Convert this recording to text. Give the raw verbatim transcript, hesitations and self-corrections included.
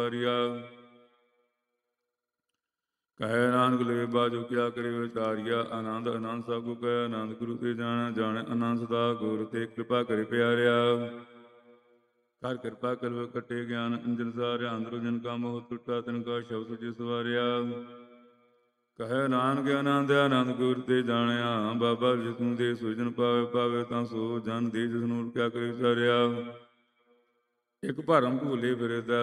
ਕਹਿ ਨਾਨਕ ਲੈ ਬਾਜੋ ਕਿਆ ਕਰੇ ਵਿਚਾਰੀਆ। ਆਨੰਦ ਆਨੰਦ ਸਭ ਕੋ ਕਹਿ ਆਨੰਦ ਗੁਰੂ ਤੇ ਜਾਣਿਆ। ਜਾਣੇ ਆਨੰਦ ਸਦਾ ਗੁਰ ਤੇ ਕਿਰਪਾ ਕਰੇ ਪਿਆਰਿਆ। ਕਰ ਕਿਰਪਾ ਕਰ ਕੱਟੇ ਗਿਆਨ ਅੰਜਨ ਸਾਰਿਆ। ਅੰਦਰੋ ਜਨ ਕਾ ਮੋਹ ਟੁੱਟਾ ਤਿਨ ਕਾ ਸ਼ਬਦ ਸੁਝੇ ਸਵਾਰਿਆ। ਕਹਿ ਨਾਨਕ ਆਨੰਦ ਆਨੰਦ ਗੁਰ ਤੇ ਜਾਣਿਆ। ਬਾਬਾ ਜਿਸਨੂੰ ਦੇ ਸੁਜਨ ਪਾਵੇ ਪਾਵੇ ਤਾਂ ਸੋ ਜਨ ਦੇ ਜਿਸਨੂੰ ਕਿਆ ਕਰੇ ਵਿਚਾਰਿਆ। ਇੱਕ ਭਰਮ ਭੂਲੇ ਫਿਰੇ